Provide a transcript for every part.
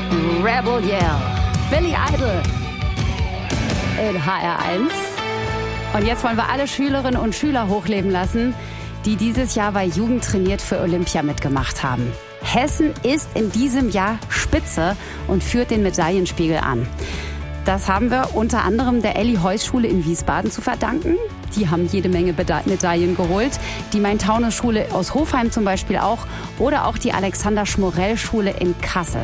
Rebel Yell. Billy Idol in HR1. Und jetzt wollen wir alle Schülerinnen und Schüler hochleben lassen, die dieses Jahr bei Jugend trainiert für Olympia mitgemacht haben. Hessen ist in diesem Jahr Spitze und führt den Medaillenspiegel an. Das haben wir unter anderem der Elli-Heuss-Schule in Wiesbaden zu verdanken. Die haben jede Menge Medaillen geholt. Die Main-Taunus-Schule aus Hofheim zum Beispiel auch. Oder auch die Alexander-Schmorell-Schule in Kassel.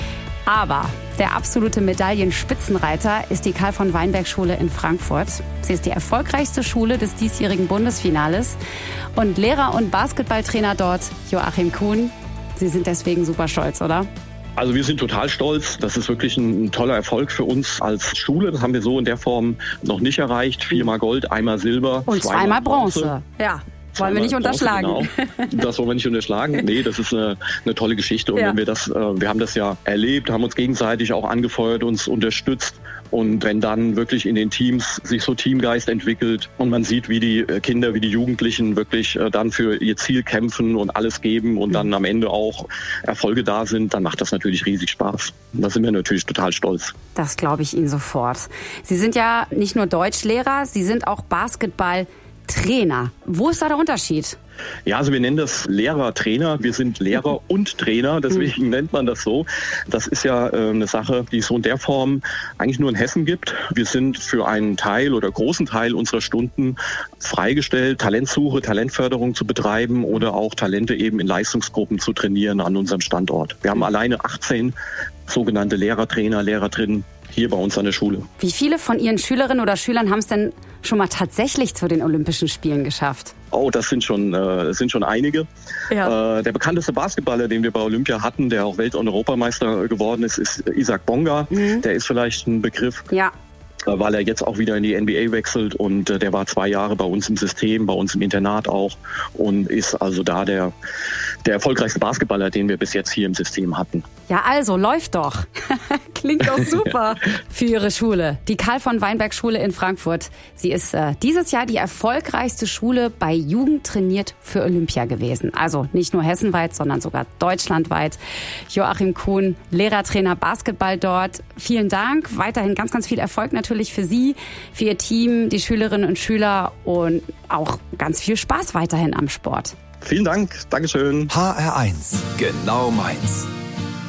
Aber der absolute Medaillenspitzenreiter ist die Karl-von-Weinberg-Schule in Frankfurt. Sie ist die erfolgreichste Schule des diesjährigen Bundesfinales. Und Lehrer und Basketballtrainer dort, Joachim Kuhn, Sie sind deswegen super stolz, oder? Also wir sind total stolz. Das ist wirklich ein toller Erfolg für uns als Schule. Das haben wir so in der Form noch nicht erreicht. 4-mal Gold, 1-mal Silber. Und 2-mal Bronze. Ja. Wollen wir nicht unterschlagen. Genau. Das wollen wir nicht unterschlagen. Nee, das ist eine tolle Geschichte. Und wenn wir haben das ja erlebt, haben uns gegenseitig auch angefeuert, uns unterstützt. Und wenn dann wirklich in den Teams sich so Teamgeist entwickelt und man sieht, wie die Kinder, wie die Jugendlichen wirklich dann für ihr Ziel kämpfen und alles geben und dann am Ende auch Erfolge da sind, dann macht das natürlich riesig Spaß. Und da sind wir natürlich total stolz. Das glaube ich Ihnen sofort. Sie sind ja nicht nur Deutschlehrer, Sie sind auch Basketballtrainer. Wo ist da der Unterschied? Ja, also wir nennen das Lehrer-Trainer. Wir sind Lehrer und Trainer, deswegen nennt man das so. Das ist ja eine Sache, die es so in der Form eigentlich nur in Hessen gibt. Wir sind für einen Teil oder großen Teil unserer Stunden freigestellt, Talentsuche, Talentförderung zu betreiben oder auch Talente eben in Leistungsgruppen zu trainieren an unserem Standort. Wir haben alleine 18 sogenannte Lehrer-Trainer, Lehrerinnen hier bei uns an der Schule. Wie viele von Ihren Schülerinnen oder Schülern haben es denn schon mal tatsächlich zu den Olympischen Spielen geschafft? Oh, das sind schon einige. Ja. Der bekannteste Basketballer, den wir bei Olympia hatten, der auch Welt- und Europameister geworden ist, ist Isaac Bonga. Der ist vielleicht ein Begriff. Ja. Weil er jetzt auch wieder in die NBA wechselt und der war 2 Jahre bei uns im System, bei uns im Internat auch und ist also da der erfolgreichste Basketballer, den wir bis jetzt hier im System hatten. Ja, also läuft doch. Klingt doch super für Ihre Schule, die Karl-von-Weinberg-Schule in Frankfurt. Sie ist dieses Jahr die erfolgreichste Schule bei Jugend trainiert für Olympia gewesen. Also nicht nur hessenweit, sondern sogar deutschlandweit. Joachim Kuhn, Lehrertrainer Basketball dort. Vielen Dank. Weiterhin ganz, ganz viel Erfolg natürlich für Sie, für Ihr Team, die Schülerinnen und Schüler und auch ganz viel Spaß weiterhin am Sport. Vielen Dank. Dankeschön. HR1. Genau meins.